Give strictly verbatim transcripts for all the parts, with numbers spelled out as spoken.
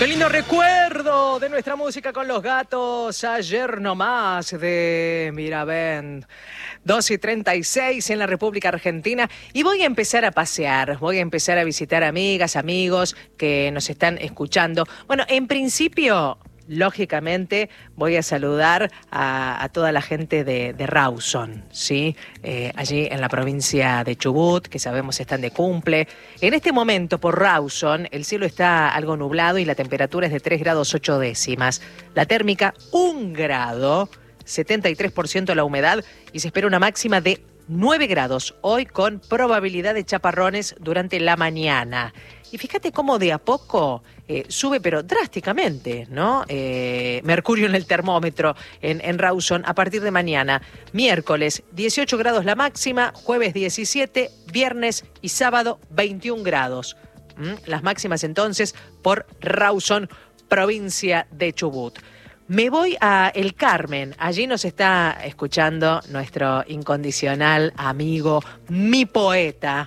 Qué lindo recuerdo de nuestra música con los gatos. Ayer nomás de Miravent. dos y treinta y seis en la República Argentina. Y voy a empezar a pasear. Voy a empezar a visitar amigas, amigos que nos están escuchando. Bueno, en principio, lógicamente, voy a saludar a, a toda la gente de, de Rawson, ¿sí? Eh, allí en la provincia de Chubut, que sabemos están de cumple. En este momento, por Rawson, el cielo está algo nublado y la temperatura es de tres grados ocho décimas. La térmica, un grado, setenta y tres por ciento la humedad y se espera una máxima de nueve grados, hoy con probabilidad de chaparrones durante la mañana. Y fíjate cómo de a poco eh, sube, pero drásticamente, ¿no? Eh, mercurio en el termómetro en, en Rawson a partir de mañana. Miércoles, dieciocho grados la máxima, jueves diecisiete, viernes y sábado veintiún grados. ¿Mm? Las máximas entonces por Rawson, provincia de Chubut. Me voy a El Carmen, allí nos está escuchando nuestro incondicional amigo, mi poeta,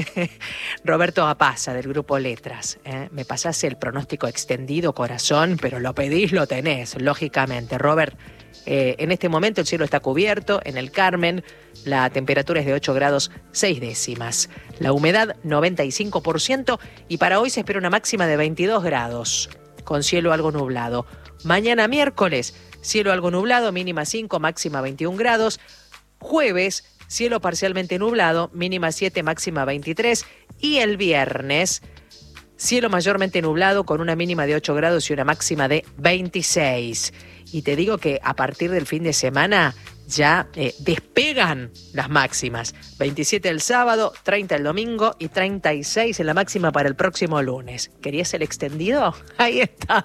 Roberto Apaza, del grupo Letras. ¿eh? Me pasás el pronóstico extendido, corazón, pero lo pedís, lo tenés, lógicamente. Robert, eh, en este momento el cielo está cubierto en El Carmen, la temperatura es de ocho grados seis décimas, la humedad noventa y cinco por ciento y para hoy se espera una máxima de veintidós grados, con cielo algo nublado. Mañana miércoles, cielo algo nublado, mínima cinco, máxima veintiún grados. Jueves, cielo parcialmente nublado, mínima siete, máxima veintitrés. Y el viernes, cielo mayormente nublado con una mínima de ocho grados y una máxima de veintiséis. Y te digo que a partir del fin de semana ya eh, despegan las máximas. veintisiete el sábado, treinta el domingo y treinta y seis en la máxima para el próximo lunes. ¿Querías el extendido? Ahí está.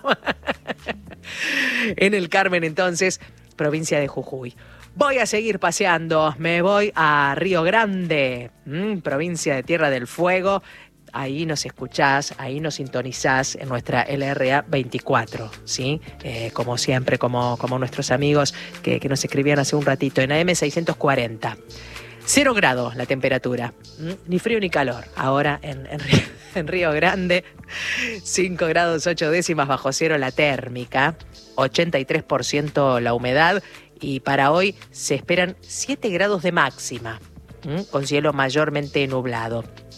En El Carmen, entonces, provincia de Jujuy. Voy a seguir paseando. Me voy a Río Grande, mmm, provincia de Tierra del Fuego. Ahí nos escuchás, ahí nos sintonizás en nuestra L R A veinticuatro, ¿sí? Eh, como siempre, como, como nuestros amigos que, que nos escribían hace un ratito, en A M seiscientos cuarenta. Cero grados la temperatura, ¿Mm? Ni frío ni calor. Ahora en, en, Río, en Río Grande, cinco grados ocho décimas bajo cero la térmica, ochenta y tres por ciento la humedad y para hoy se esperan siete grados de máxima, ¿Mm? Con cielo mayormente nublado.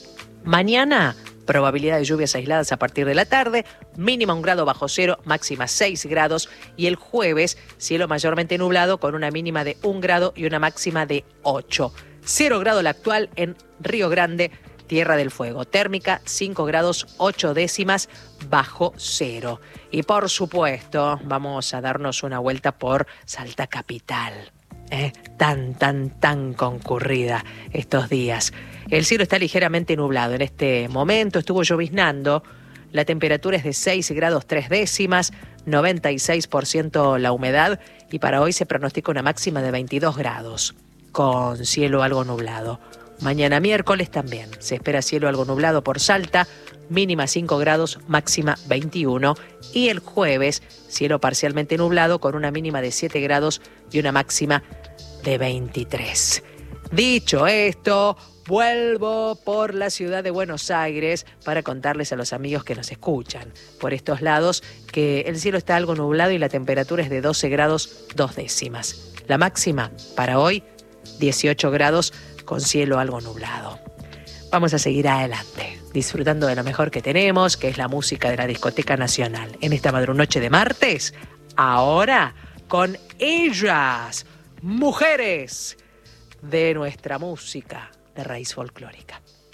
Mañana, probabilidad de lluvias aisladas a partir de la tarde, mínima un grado bajo cero, máxima seis grados. Y el jueves, cielo mayormente nublado con una mínima de un grado y una máxima de ocho. Cero grado la actual en Río Grande, Tierra del Fuego. Térmica cinco grados ocho décimas bajo cero. Y por supuesto, vamos a darnos una vuelta por Salta Capital. Eh, tan, tan, tan concurrida estos días. El cielo está ligeramente nublado en este momento, estuvo lloviznando, la temperatura es de seis grados tres décimas, noventa y seis por ciento la humedad y para hoy se pronostica una máxima de veintidós grados, con cielo algo nublado. Mañana miércoles también se espera cielo algo nublado por Salta, mínima cinco grados, máxima veintiuno. Y el jueves, cielo parcialmente nublado con una mínima de siete grados y una máxima de veintitrés. Dicho esto, vuelvo por la ciudad de Buenos Aires para contarles a los amigos que nos escuchan por estos lados que el cielo está algo nublado y la temperatura es de doce grados dos décimas. La máxima para hoy, dieciocho grados con cielo algo nublado. Vamos a seguir adelante, disfrutando de lo mejor que tenemos, que es la música de la Discoteca Nacional. En esta madrunoche de martes, ahora con ellas, mujeres de nuestra música de raíz folclórica.